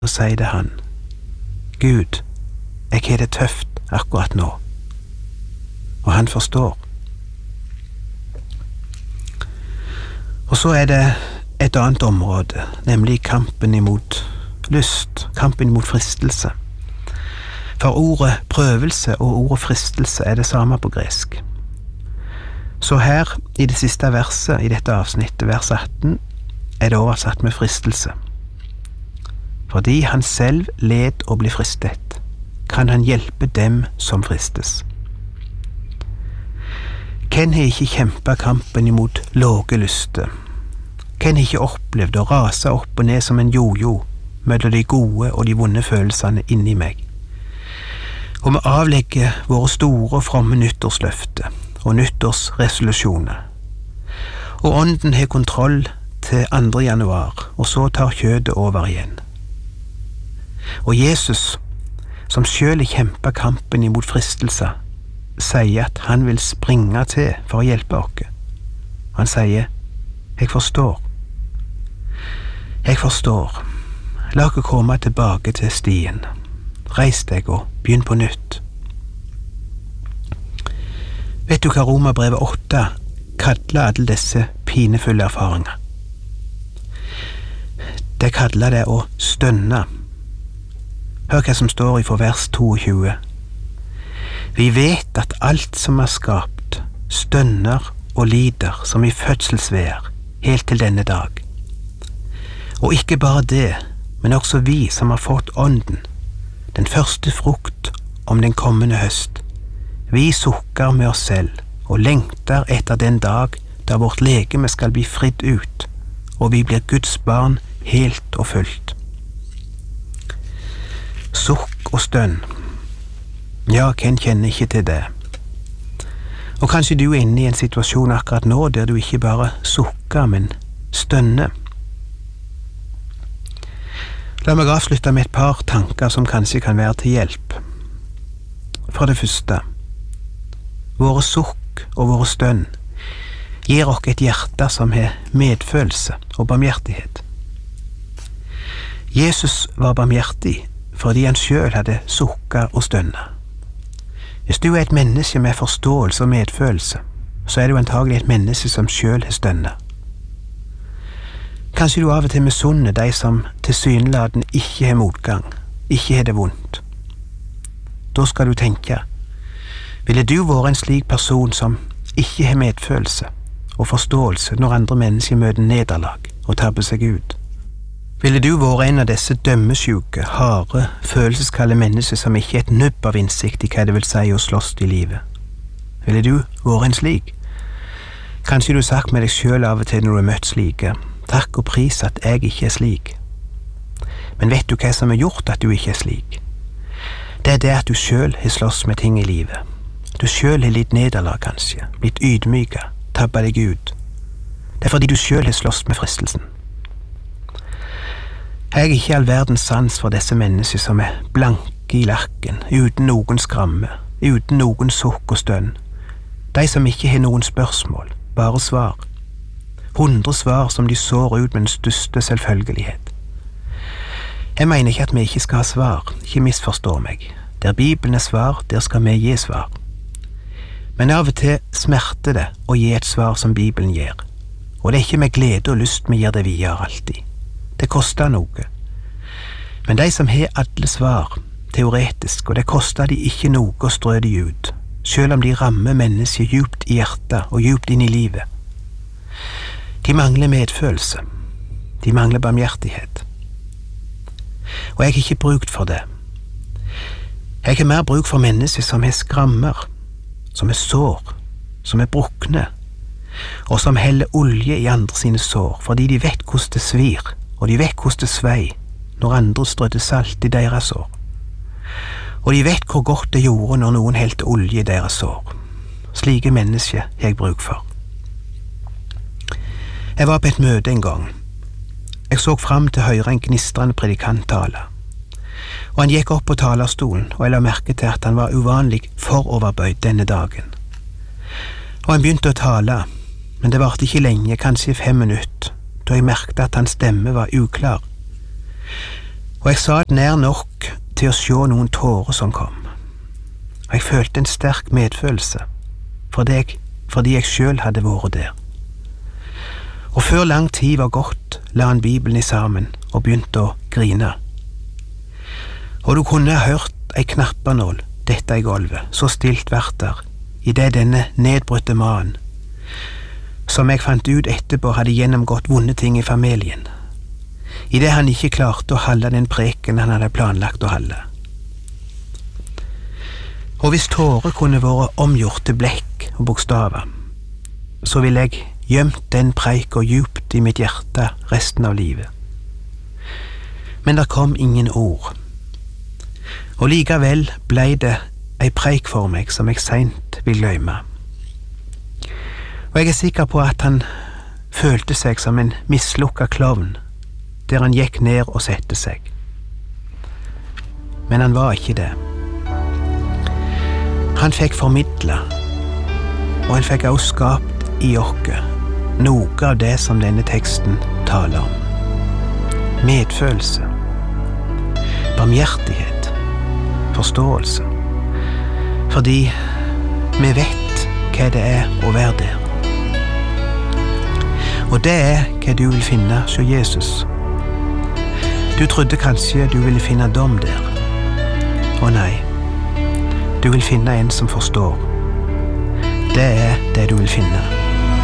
Så sier det han, Gud, jeg har det tøft akkurat nå. Og han forstår. Og så er det et annet område, nemlig kampen imot lyst, kampen imot fristelse. For ordet prøvelse og ordet fristelse er det samme på gresk. Så her, i det siste verset, i dette avsnittet, vers 18, er det oversatt med fristelse. Fordi han selv led å bli fristet, kan han hjelpe dem som fristes. Hvem har ikke kjempet kampen imot låge lyster? Hvem har ikke opplevd å rase opp og ned som en jojo mellom de gode og de vonde følelsene inni meg? Og vi avlegger våre store og fromme nyttårsløfter og nyttårsresolusjoner. Og ånden har kontroll til 2. januar, og så tar kjødet over igjen. Og Jesus, som selv kjemper kampen imot fristelser, sier at han vil springe til for å hjelpe oss. Han sier, jeg forstår. Jeg forstår. La oss komme tilbake til stien. Reis deg og begynn på nytt. Vet du hva Romerbrevet 8 kaller alle disse pinefulle erfaringer? Det kaller det å stønne. Hør hva som står i vers 22. Vi vet at alt som er skapt, stønner og lider som i fødselsveer, helt til denne dag. Og ikke bare det, men også vi som har fått ånden, den første frukt om den kommende høst. Vi sukker med oss selv og lengter etter den dag da vårt legeme skal bli fridd ut, og vi blir Guds barn helt og fullt. Sukk og stønn. Ja, hvem kjenner ikke til det? Og kanskje du er inne i en situasjon akkurat nå der du ikke bare sukker, men stønner. La meg avslutte med et par tanker som kanskje kan være til hjelp. For det første, våre sukk og våre stønn gir oss et hjerte som har medfølelse og barmhjertighet. Jesus var barmhjertig fordi han selv hadde sukket og stønnet. Hvis du er et menneske med forståelse og medfølelse, så er du antagelig et menneske som selv har stønnet. Kanskje du av og til misunner de som tilsynelatende ikke har motgang, ikke har det vondt. Da skal du tenke, ville du være en slik person som ikke har medfølelse og forståelse når andre mennesker møter nederlag og tabber seg ut? Ville du være en av disse dømmesjuke, harde, følelseskalde mennesker som ikke er et nubb av innsikt i hva det vil si å slåss i livet? Ville du være en slik? Kanskje du har sagt med deg selv av og til når du har møtt slike, takk og pris at jeg ikke er slik. Men vet du hva som har gjort at du ikke er slik? Det er det at du selv har slåss med ting i livet. Du selv har litt nederlag kanskje, blitt ydmyket, tabbet deg ut. Det er fordi du selv har slåss med fristelsen. Jeg er ikke all verdens sans for disse mennesker som er blanke i lakken, uten noen skramme, uten noen sukk og stønn. De som ikke har noen spørsmål, bare svar. 100 svar som de sår ut med den største selvfølgelighet. Jeg mener ikke at vi ikke skal ha svar, ikke misforstå meg. Der Bibelen er svar, der skal vi gi svar. Men av og til smerter det å gi et svar som Bibelen gir. Og det er ikke med glede og lyst vi gir det vi gjør alltid. Det koster noe. Men de som har alle svar, teoretisk, og det koster de ikke noe å strø de ut, selv om de rammer mennesker djupt i hjertet og djupt inn i livet. De mangler medfølelse. De mangler barmhjertighet. Og jeg har ikke brukt for det. Jeg har mer bruk for mennesker som har skrammer, som er sår, som er brukne, og som heller olje i andre sine sår, fordi de vet hvordan det svir, og de vet hvordan det svei når andre strødde salt i deres sår. Og de vet hvor godt det gjorde når noen helte olje i deres sår. Slike mennesker har jeg bruk for. Jeg var på et møte en gang. Jeg så fram til å høre en gnistrende predikant tale. Og han gikk opp på talerstolen, og jeg la merke til at han var uvanlig foroverbøyd denne dagen. Og han begynte å tale, men det varte ikke lenge, kanskje 5 minutter, da jeg merkte at hans stemme var uklar. Og jeg satt nær nok til å se noen tårer som kom. Og jeg følte en sterk medfølelse fordi jeg selv hadde vært der. Og før lang tid var gått, la han Bibelen i sammen og begynte å grine. Og du kunne ha hørt ei knappenål dette i gulvet, så stilt vært der, i det denne nedbrutte mannen, som jeg fant ut etterpå hadde gjennomgått vonde ting i familien, i det han ikke klarte å holde den preken han hadde planlagt å holde. Og hvis tårer kunne vært omgjort til blekk og bokstaver, så ville jeg gjemt den preika djupt i mitt hjerte resten av livet. Men der kom ingen ord. Og likevel blei det ei preik for meg som jeg seint vil gløyme. Og jeg er sikker på at han følte seg som en mislukka klovn, der han gikk ned og sette seg. Men han var ikke det. Han fikk formidla, og han fikk også skapt i oss noe av det som denne teksten taler om. Medfølelse, barmhjertighet, forståelse, fordi vi vet hva det er å være der. Og det er hva du vil finne hos Jesus. Du trodde kanskje du ville finne dom der. Å nei, du vil finne en som forstår. Det er det du vil finne.